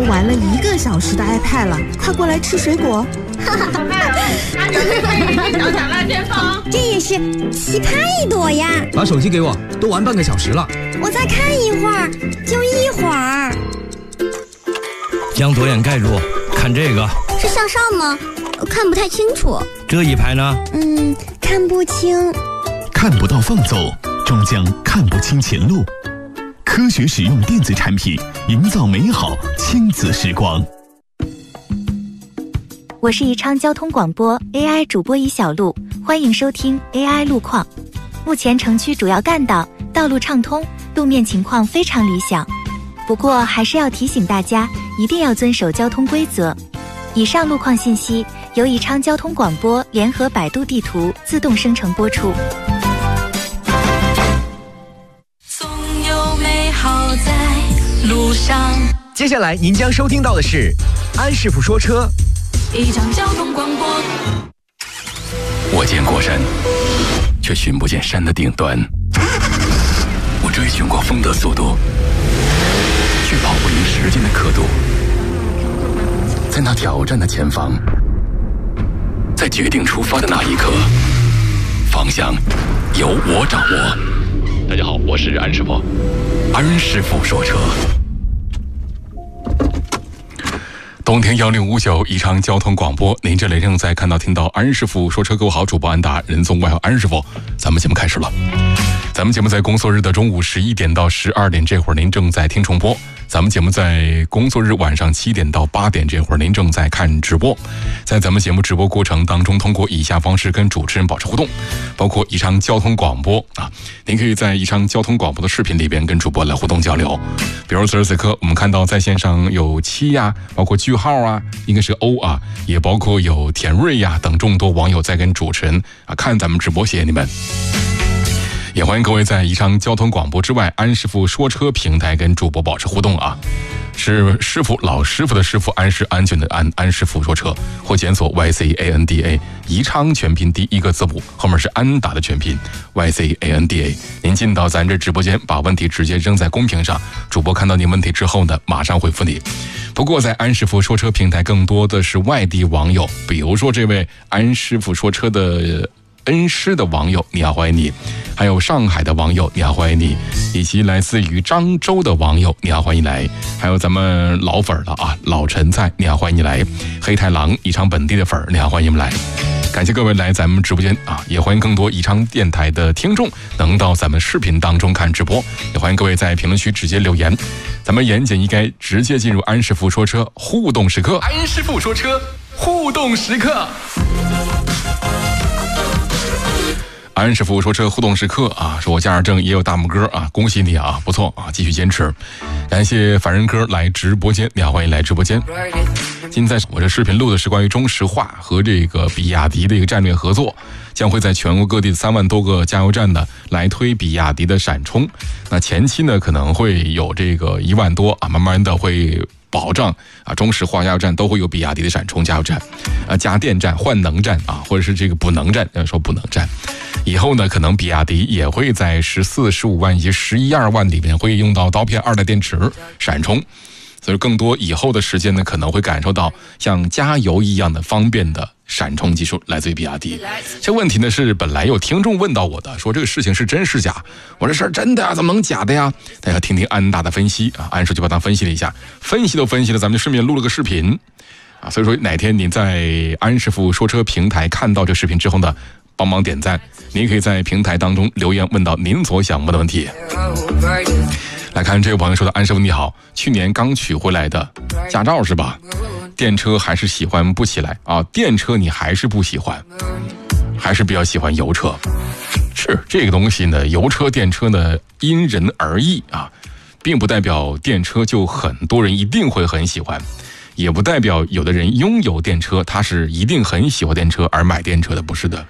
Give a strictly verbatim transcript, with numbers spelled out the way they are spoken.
玩了一个小时的 iPad 了，快过来吃水果。 哈哈，按照这个小小烂天房， 这也是奇葩一朵呀！ 把手机给我，都玩半个小时了。 我再看一会儿，就一会儿。 将左眼盖住，看这个。 是向上吗？看不太清楚。 这一排呢？ 嗯，看不清。 看不到放走，终将看不清前路。科学使用电子产品，营造美好亲子时光。 我是宜昌交通广播 A I 主播宜小璐，欢迎收听 A I 路况。目前城区主要干道道路畅通，路面情况非常理想。不过还是要提醒大家，一定要遵守交通规则。以上路况信息由宜昌交通广播联合百度地图自动生成播出。 总有美好在路上。 接下来您将收听到的是安师傅说车。 一场交通广播。 我见过山，却寻不见山的顶端。我追寻过风的速度，却跑不赢时间的刻度。在那挑战的前方，在决定出发的那一刻，方向由我掌握。大家好，我是安师傅，安师傅说车。冬天幺零五九宜昌交通广播，您这里正在看到听到安师傅说车，各位好，主播安达，人送外号安师傅。咱们节目开始了，咱们节目在工作日的中午十一点到十二点这会儿您正在听重播，咱们节目在工作日晚上七点到八点这会儿您正在看直播。在咱们节目直播过程当中，通过以下方式跟主持人保持互动，包括宜昌交通广播啊，您可以在宜昌交通广播的视频里边跟主播来互动交流。比如此时此刻我们看到在线上有七呀、啊，包括句号啊，应该是欧啊，也包括有田瑞呀、啊、等众多网友在跟主持人啊看咱们直播，谢谢你们。也欢迎各位在宜昌交通广播之外安师傅说车平台跟主播保持互动啊，是师傅老师傅的师傅，安是安全的安，安师傅说车，或检索 Y C A N D A 宜昌全拼第一个字母后面是安达的全拼 Y C A N D A。 您进到咱这直播间，把问题直接扔在公屏上，主播看到您问题之后呢，马上回复你。不过在安师傅说车平台更多的是外地网友，比如说这位安师傅说车的恩师的网友，你好，欢迎你；还有上海的网友，你好，欢迎你；以及来自于漳州的网友，你好，欢迎你来；还有咱们老粉儿了啊，老陈菜，你好，欢迎你来；黑太狼，宜昌本地的粉儿，你好，欢迎你们来。感谢各位来咱们直播间啊，也欢迎更多宜昌电台的听众能到咱们视频当中看直播，也欢迎各位在评论区直接留言。咱们言简意赅，直接进入安师傅说车互动时刻。安师傅说车互动时刻。安师傅说车互动时刻啊，说我驾驶证也有大拇哥啊，恭喜你啊，不错啊，继续坚持。感谢凡人哥来直播间，你好，欢迎来直播间。今天在我这视频录的是关于中石化和这个比亚迪的一个战略合作，将会在全国各地三万多个加油站呢来推比亚迪的闪充。那前期呢可能会有这个一万多啊，慢慢的会保障啊，中石化加油站都会有比亚迪的闪充加油站，啊，加电站、换能站啊，或者是这个补能站，说补能站。以后呢，可能比亚迪也会在十四、十五万以及十一二万里面会用到刀片二代电池闪充，所以更多以后的时间呢，可能会感受到像加油一样的方便的闪充技术来自于比亚迪。这问题呢是本来有听众问到我的，说这个事情是真是假？我这事儿真的呀，怎么能假的呀？大家听听安大的分析啊，安叔就把它分析了一下，分析都分析了，咱们就顺便录了个视频啊。所以说哪天你在安师傅说车平台看到这视频之后呢，帮忙点赞，您可以在平台当中留言问到您所想问的问题。来看这位朋友说的，安师傅你好，去年刚取回来的驾照是吧？电车还是喜欢不起来啊？电车你还是不喜欢，还是比较喜欢油车？是这个东西呢，油车电车呢因人而异啊，并不代表电车就很多人一定会很喜欢，也不代表有的人拥有电车他是一定很喜欢电车而买电车的，不是的。